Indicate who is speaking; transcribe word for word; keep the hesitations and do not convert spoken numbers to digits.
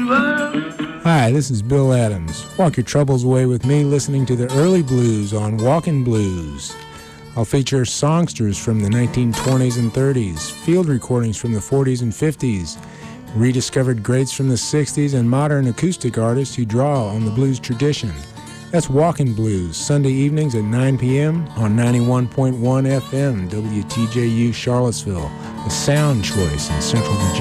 Speaker 1: Hi, this is Bill Adams. Walk your troubles away with me listening to the early blues on Walkin' Blues. I'll feature songsters from the nineteen twenties and thirties, field recordings from the forties and fifties, rediscovered greats from the sixties, and modern acoustic artists who draw on the blues tradition. That's Walkin' Blues, Sunday evenings at nine p.m. on ninety-one point one F M, W T J U Charlottesville, the sound choice in Central Virginia.